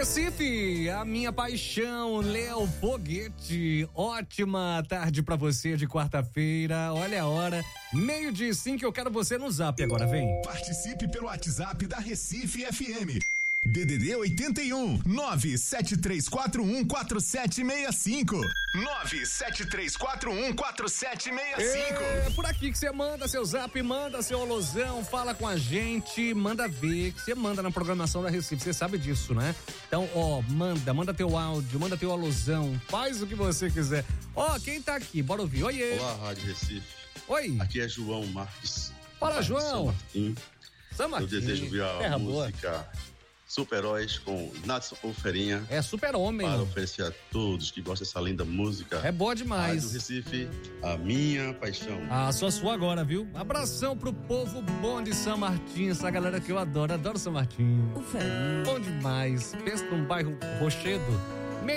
Recife, a minha paixão, Léo Foguete. Ótima tarde pra você de quarta-feira. Olha a hora, 12:05, eu quero você no Zap agora, vem. Participe pelo WhatsApp da Recife FM. DDD 81 973414765 973414765. É por aqui que você manda seu Zap, manda seu alôzão, fala com a gente, manda ver, que você manda na programação da Recife, você sabe disso, né? Então, manda teu áudio, manda teu alôzão, faz o que você quiser. Quem tá aqui? Bora ouvir. Oiê. Olá, Rádio Recife. Oi. Aqui é João Marques. Fala, João. São Martin. Eu desejo ouvir a música boa. Super-Heróis com Natson Ferinha. É super-homem. Para oferecer a todos que gostam dessa linda música. É boa demais. Rádio Recife, a minha paixão. Só sua agora, viu? Abração pro povo bom de São Martinho, essa galera que eu adoro São Martinho. Bom demais. Pensa num bairro rochedo.